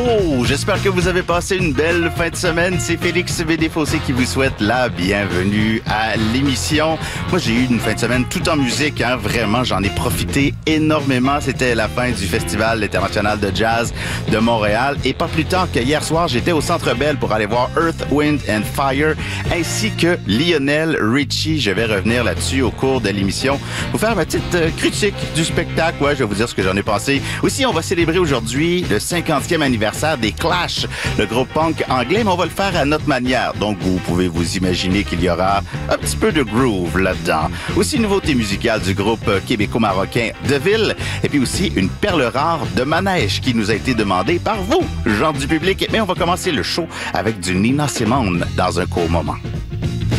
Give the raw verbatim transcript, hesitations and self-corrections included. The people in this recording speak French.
Oh, j'espère que vous avez passé une belle fin de semaine. C'est Félix Bédéfossé qui vous souhaite la bienvenue à l'émission. Moi, j'ai eu une fin de semaine tout en musique, hein. Vraiment, j'en ai profité énormément. C'était la fin du Festival international de jazz de Montréal. Et pas plus tard que hier soir, j'étais au Centre Bell pour aller voir Earth, Wind and Fire, ainsi que Lionel Richie. Je vais revenir là-dessus au cours de l'émission. Vous faire ma petite euh, critique du spectacle. Ouais, je vais vous dire ce que j'en ai pensé. Aussi, on va célébrer aujourd'hui le cinquantième anniversaire des Clash, le groupe punk anglais, mais on va le faire à notre manière. Donc, vous pouvez vous imaginer qu'il y aura un petit peu de groove là-dedans. Aussi, une nouveauté musicale du groupe québéco-marocain Deville, et puis aussi une perle rare de manège qui nous a été demandée par vous, gens du public. Mais on va commencer le show avec du Nina Simone dans un court moment.